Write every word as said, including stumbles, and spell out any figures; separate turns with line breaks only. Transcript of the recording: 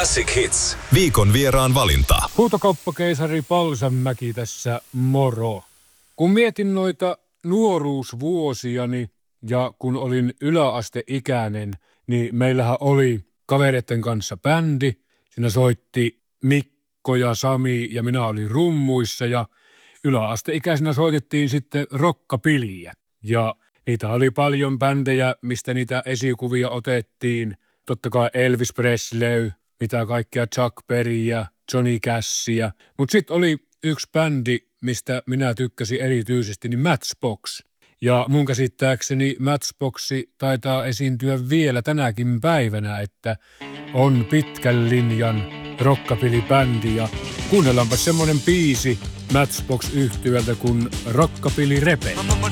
Classic Hits. Viikon vieraan valinta.
Huutokauppakeisari Palsanmäki tässä moro. Kun mietin noita nuoruusvuosiani ja kun olin yläasteikäinen, niin meillähän oli kavereiden kanssa bändi. Siinä soitti Mikko ja Sami ja minä olin rummuissa ja yläasteikäisenä soitettiin sitten rockapiliä. Ja niitä oli paljon bändejä, mistä niitä esikuvia otettiin. Totta kai Elvis Presley, mitä kaikkea Chuck Berryä, Johnny Cashia. Mutta sitten oli yksi bändi, mistä minä tykkäsin erityisesti, niin Matchbox. Ja mun käsittääkseni Matchboxi taitaa esiintyä vielä tänäkin päivänä, että on pitkän linjan rockapilibändi. Ja kuunnellaanpa semmonen biisi Matchbox-yhtyöltä kuin Rockapili Rebel.